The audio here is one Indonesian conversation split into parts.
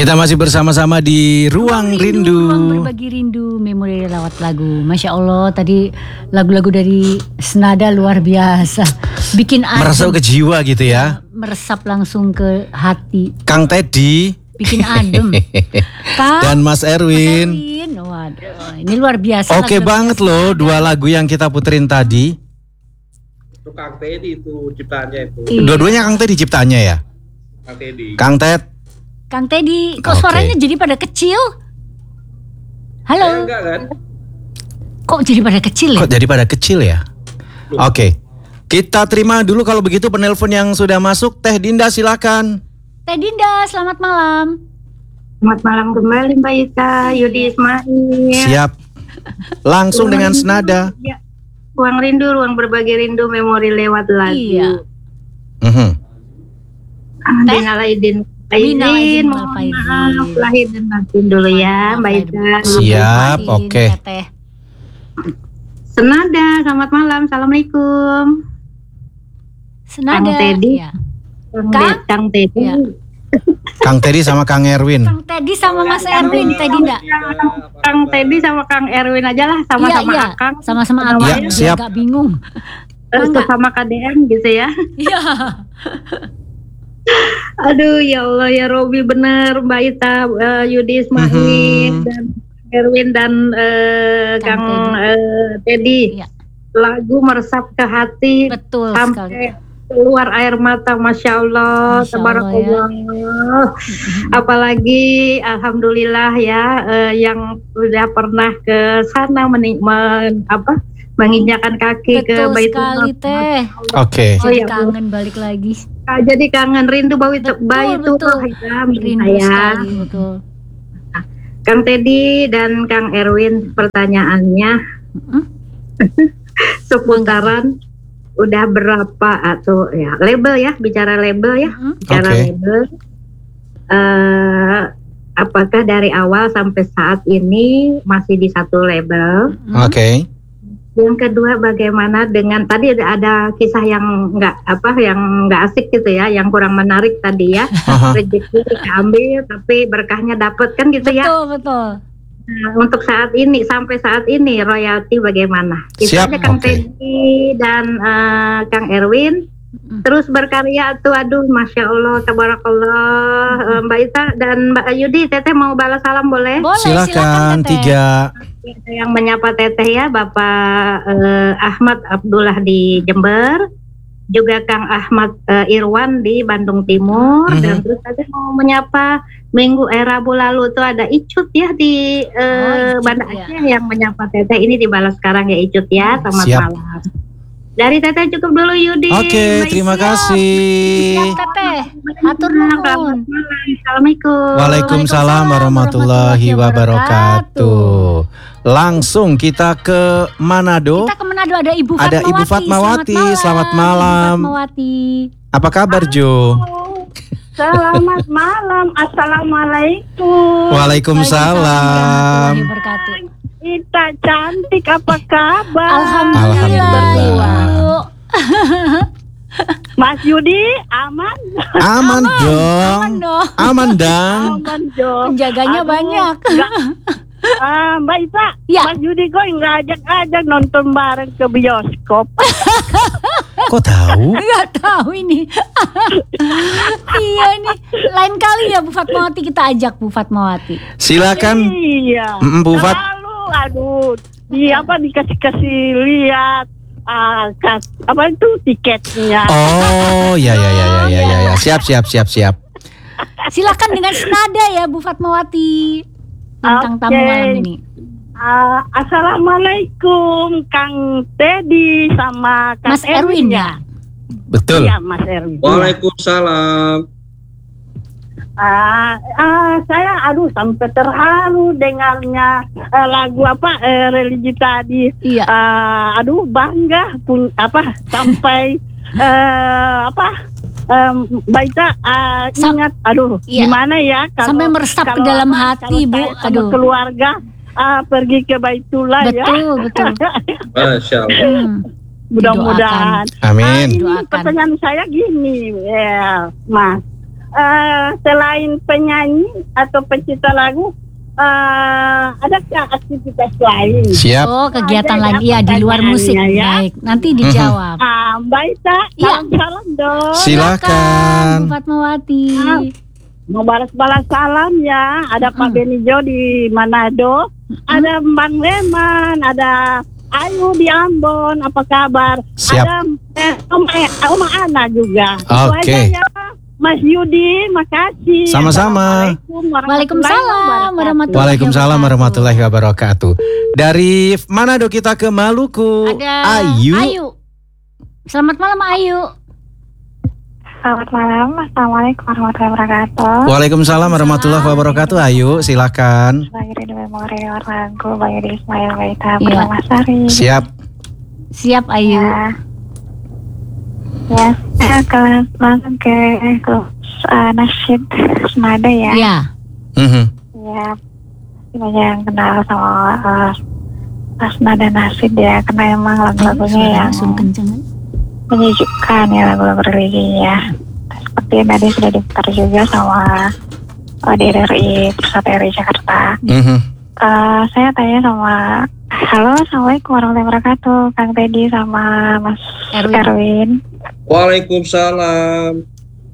Kita masih bersama-sama di Ruang Rindu. Ruang berbagi rindu, memori lewat lagu. Masya Allah, tadi lagu-lagu dari Senada luar biasa. Bikin adem. Meresap ke jiwa gitu ya. Meresap langsung ke hati. Kang Teddy. Bikin adem. Dan Mas Erwin. Waduh, ini luar biasa. Oke banget loh, dua lagu yang kita puterin tadi. Itu Kang Teddy itu ciptaannya itu. Iya. Dua-duanya Kang Teddy ciptaannya ya? Kang Teddy. Kang Ted. Kang Teddy, kok suaranya jadi pada kecil? Halo. Enggak kan? Kok jadi pada kecil ya? Kok jadi pada kecil ya? Oke. Kita terima dulu kalau begitu penelpon yang sudah masuk. Teh Dinda silakan. Teh Dinda, selamat malam. Selamat malam kembali Mbak Ika, Yudi Ismail. Siap. Langsung dengan senada. Ya. Ruang rindu, ruang berbagi rindu, memori lewat lagu. Iya. Aidin, mohon maaf lahir dan batin dulu ya Mbak Ika. Siap, oke. Senada, selamat malam, assalamualaikum. Senada. Kang Teddy. Ya. Kang Teddy. Ya. Kang Teddy sama Kang Erwin. Kang Teddy sama Mas Erwin, Teh Dinda. Kang Teddy sama Kang Erwin aja lah, sama-sama Iya. Akang. Sama-sama Akang, Ya, siap. agak bingung. Terus sama KDM gitu ya. Iya. Aduh ya Allah ya Robi, bener Mbak Ita, Yudi Ismail dan Erwin dan Kang Teddy. Iya. Lagu meresap ke hati. Betul sampai sekali. keluar air mata, Masya Allah, tabarakallah. Apalagi Alhamdulillah ya, yang sudah pernah ke sana menginjakan kaki ke Betul Baitul sekali Teh. Oke. Jadi kangen balik lagi. Jadi kangen, rindu Baitullah ya, Rindu saya. sekali, betul. Kang Teddy dan Kang Erwin, pertanyaannya seputaran udah berapa atau ya label ya, bicara label ya, bicara label. Apakah dari awal sampai saat ini masih di satu label? Oke. Yang kedua, bagaimana dengan tadi ada kisah yang nggak asik gitu ya, yang kurang menarik tadi ya. Rezeki diambil tapi berkahnya dapat kan gitu ya. Betul. Nah, untuk saat ini, sampai saat ini royalti bagaimana? Kita aja Kang Teddy dan Kang Erwin terus berkarya tuh, aduh Masya Allah, tabarakallah. Mbak Ita dan Mbak Yudi, Teteh mau balas salam boleh? Silakan Teteh. 3. Yang menyapa Teteh ya, Bapak Ahmad Abdullah di Jember, juga Kang Ahmad Irwan di Bandung Timur, dan terus Teteh mau menyapa Minggu Rabu lalu tuh ada Icut ya di Banda Aceh yang menyapa Teteh. Ini dibalas sekarang ya Icut ya, selamat malam. Dari Teteh cukup dulu Yudi. Oke, terima kasih. Siap Teteh, atur nuhun. Assalamualaikum. Waalaikumsalam warahmatullahi wabarakatuh. Langsung kita ke Manado. Kita ke Manado, ada Ibu Fatmawati. Ada Ibu Fatmawati. Selamat malam. Ibu Fatmawati. Apa kabar Jo? Selamat malam. Assalamualaikum. Waalaikumsalam. Warahmatullahi wabarakatuh. Ita cantik, apa kabar? Alhamdulillah. Mas Yudi aman? Aman dong. Aman dong. Aman dong. Penjaganya banyak. Mbak Ita, ya. Mas Yudi kok nggak ajak-ajak nonton bareng ke bioskop? Kok tahu? Nggak tahu ini. Iya nih, lain kali ya Bu Fatmawati kita ajak Bu Fatmawati. Silakan. Iya. Bu Fat. Aduh, dikasih lihat apa itu tiketnya. Oh, ya. Siap. Silakan dengan senada ya Bu Fatmawati tentang tamu malam ini. Assalamualaikum Kang Teddy sama Kang Mas Erwin ya. Betul. Iya, Mas Erwin. Waalaikumsalam. Saya sampai terharu dengarnya lagu religi tadi. Iya. Bangga sampai Baita ingat gimana ya kalau sampai meresap ke dalam hati Bu. Keluarga pergi ke Baitullah ya. Betul. Masya Allah. Mudah-mudahan. Amin. Ini pertanyaan saya gini ya, Mas. selain penyanyi atau pencipta lagu, adakah aktivitas lain? Siap. Oh, kegiatan Ada lain ya, di luar musik. pertanyaannya, ya. Baik, nanti dijawab. Mbak Ita, Iya. salam dong. Silakan. Bu Fatmawati. Mau balas-balas salam ya. Ada Pak Benijo di Manado, ada Bang Leman, ada Ayu di Ambon. Apa kabar? Siap. Ada Oma Ana juga. Itu Oke. aja ya. Mas Yudi, makasih. Sama-sama. Waalaikumsalam warahmatullahi wabarakatuh. Dari Manado kita ke Maluku. Ada Ayu. Selamat malam Ayu. Selamat malam, Assalamualaikum warahmatullahi wabarakatuh. Waalaikumsalam warahmatullahi wabarakatuh. Ayu, silakan. Sebagai Ridho Memori lagu Bang Yudi Ismail Baita Iya. Purnama Sari. Siap. Siap Ayu. Ya, saya langsung ke nasyid senada ya. Iya. Mhm. Ya, banyak yang kenal sama senada nasyid ya, karena emang lagu-lagunya yang Langsung kenceng. menyejukkan ya, lagu-lagu religinya. Seperti yang tadi sudah diputar juga sama DRRI Pusat RI Jakarta. Mhm. Saya tanya sama, halo, assalamualaikum warahmatullahi wabarakatuh, Kang Teddy sama Mas Erwin. Waalaikumsalam.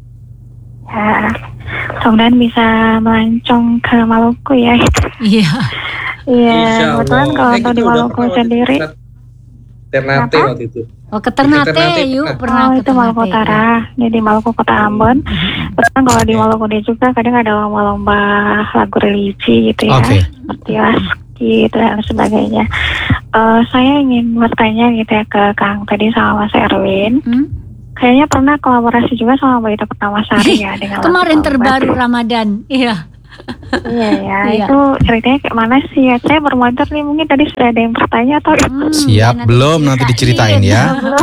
Ya, mudah-mudahan bisa melancong ke Maluku ya. Iya. Iya, Insya Allah. kebetulan kalau untuk di Kita udah Maluku pernah sendiri. Ternate Kenapa? waktu itu. Oh, ke Ternate, Ternate yuk pernah. pernah ke Itu Maluku Ternate, Utara, jadi Maluku Kota Ambon. Kebetulan kalau di Maluku ini juga kadang ada lomba-lomba lagu religi gitu ya, Oke. seperti Laski dan sebagainya. Saya ingin bertanya gitu ya ke Kang tadi sama Mas Erwin. Kayaknya pernah kolaborasi juga sama Mbak Ita Purnamasari ya dengan Kemarin lagu terbaru Batik. Ramadan. Iya. Iya ya, Iya. itu ceritanya kayak mana sih ya? Saya bermotor nih, mungkin tadi sudah ada yang bertanya atau Siap, belum nanti diceritain ya. belum?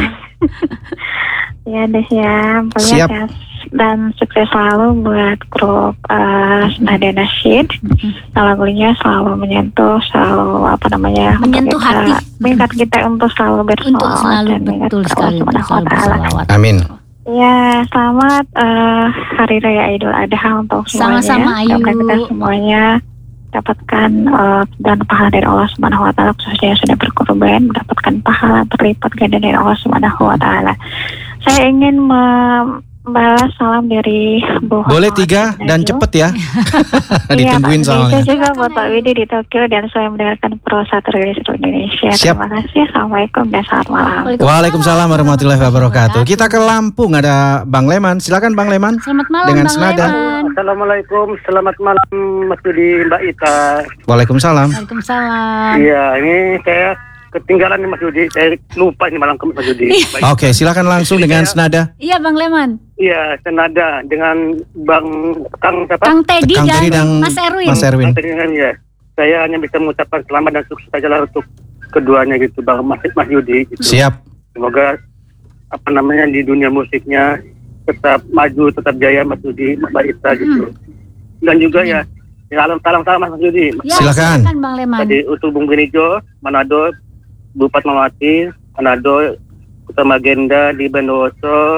Ya deh ya, pokoknya Siap. sehat dan sukses selalu buat grup Senada Nasyid. Lagunya selalu menyentuh, selalu apa namanya? Menyentuh hati. Mengingat kita untuk selalu bersolawat Untuk selalu dan mengingat betul kepada sekali Allah untuk selalu Subhanahu wa Ta'ala. berselawat. Amin. Ya, selamat Hari Raya Idul Adha untuk semuanya. Sama-sama, Ayu. Semoga kita semuanya dapatkan dan pahala dari Allah Subhanahu wa Ta'ala, khususnya yang sudah berkorban, mendapatkan pahala berlipat ganda dari Allah Subhanahu wa Ta'ala. Saya ingin membalas salam dari Bu Boleh Fatmawati 3 dan Najo. cepet ya. Iya, Ditungguin Pak. soalnya. Itu juga buat Pak Widi di Tokyo dan saya mendengarkan Pro 1 Rilis Indonesia. Siap. Terima kasih. Assalamualaikum dan selamat malam. Waalaikumsalam warahmatullahi wabarakatuh. Kita ke Lampung, ada Bang Leman. Silakan Bang Leman. Selamat malam Dengan Bang senada. Leman. Assalamualaikum, selamat malam Mas Yudi, Mbak Ita. Waalaikumsalam. Waalaikumsalam. Iya, ini saya ketinggalan nih Mas Yudi, saya lupa ini malam ke Mas Yudi. Baik. Oke, silakan langsung dengan senada. Iya Bang Leman. Iya, senada dengan Bang Kang siapa? Kang Teddy Kang Teddy dan dan Mas Erwin. Mas Erwin. Kang Teddy kan, ya. Saya hanya bisa mengucapkan selamat dan sukses saja lah untuk keduanya gitu, Bang Mas Yudi. Gitu. Siap. Semoga apa namanya di dunia musiknya tetap maju, tetap jaya Mas Yudi, Mbak Ita gitu. Dan juga ya salam Mas Yudi. Ya, Silakan. Bang Leman. Tadi untuk Bung Benijo, Manado, Bu Fatmawati, Manado, Utama Agenda di Bondowoso,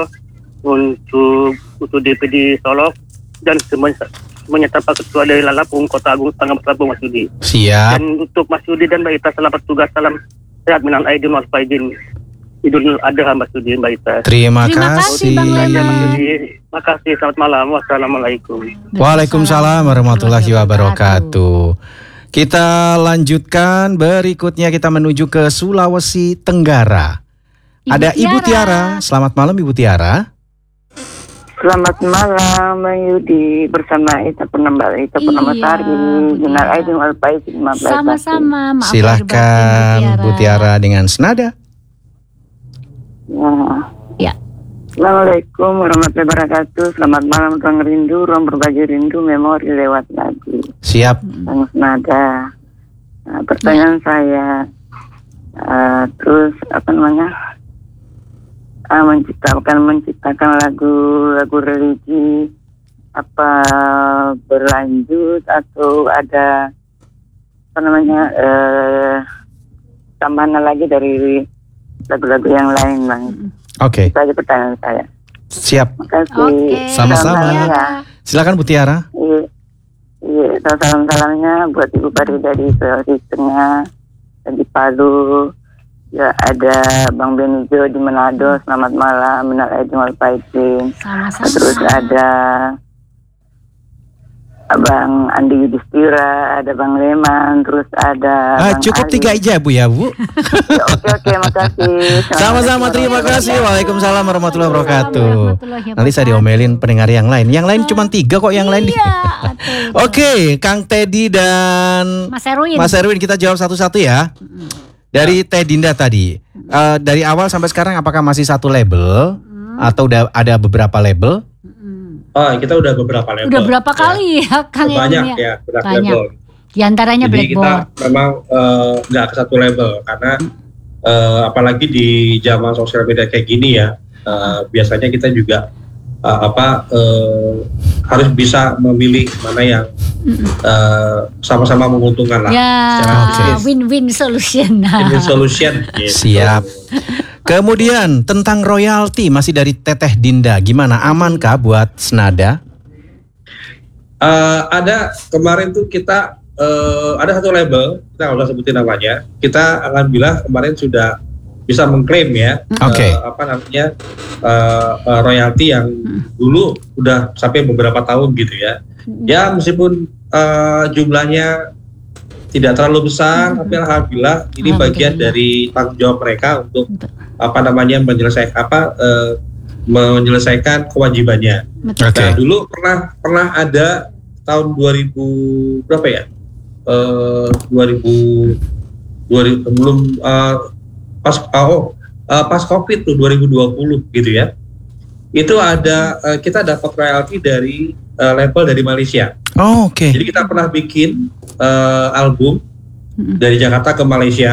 untuk DPD Solok, dan semuanya tanpa ketua dari Lampung, Kota Agung, Tangerang Lampung, Mas Yudi. Siap. Dan untuk Mas Yudi dan Mbak Ita, selamat tugas, salam sehat, minal aidin wal faizin. Idul Adha Mas Yudi, Mbak Ita. Terima Terima kasih, Bang kasih. Ya, Mas Leman. Yudi. Makasih, selamat malam. Wassalamualaikum. Waalaikumsalam warahmatullahi wabarakatuh. Kita lanjutkan berikutnya, kita menuju ke Sulawesi Tenggara. Ada Ibu Tiara. Selamat malam Ibu Tiara. Selamat malam Bang Yudi, bersama Ita Purnamasari dengan Aidin wal faizin. Sama-sama. Maaf lahir batin, Silahkan Bu Tiara dengan senada. Ya. Assalamualaikum warahmatullahi wabarakatuh. Selamat malam Bang Rindu, ruang berbagi rindu memori lewat lagu. Siap. Bang Senada. Pertanyaan saya, terus apa namanya? Menciptakan lagu religi apa berlanjut atau ada apa namanya tambahan lagi dari lagu-lagu yang lain, Bang. Oke. Itu aja pertanyaan saya. Siap. Makasih. Oke. Sama-sama. Salam ya. Silakan Bu Tiara. Iya, salam-salamnya buat Ibu Farida di Sulawesi Tengah dan di Palu. Ya, ada Bang Benijo di Manado, selamat malam, minal aidin wal faizin. Sama-sama. Terus ada Abang Andi Yudhistira, ada Bang Leman, terus ada Bang Cukup Ali. 3 aja Bu ya Bu. Ya, oke, makasih. Sama-sama, terima kasih. Waalaikumsalam warahmatullahi wabarakatuh. Warahmatullahi Nanti saya diomelin pendengar yang lain. Yang lain cuma 3 kok yang lain. Iya, betul. Oke, Kang Teddy dan Mas Erwin. Mas Erwin, kita jawab satu-satu ya. Dari Teh Dinda tadi, dari awal sampai sekarang apakah masih satu label atau udah ada beberapa label? Oh, kita udah beberapa level. Udah berapa kali ya Kang Banyak Erwin ya, beberapa Banyak. level. Di antaranya Jadi kita Blackboard. memang nggak ke satu level karena apalagi di zaman sosial media kayak gini ya, biasanya kita juga harus bisa memilih mana yang sama-sama menguntungkan lah. Ya, secara bisnis. win-win solution. Win-win solution. Gitu. Siap. Kemudian tentang royalti masih dari Teteh Dinda, gimana, amankah buat Snada? Ada kemarin tuh kita ada satu label, kita nggak usah sebutin namanya. Kita alhamdulillah kemarin sudah bisa mengklaim ya, Oke. royalti yang dulu udah sampai beberapa tahun gitu ya. Ya meskipun jumlahnya tidak terlalu besar, tapi alhamdulillah ini bagian dari tanggung jawab mereka untuk menyelesaikan kewajibannya. Betul. Oke. Nah, dulu pernah ada tahun 2000 berapa ya? 2000 belum pas Covid tuh 2020 gitu ya. Itu ada kita dapat royalti dari label dari Malaysia. Oh, oke. Jadi kita pernah bikin album dari Jakarta ke Malaysia.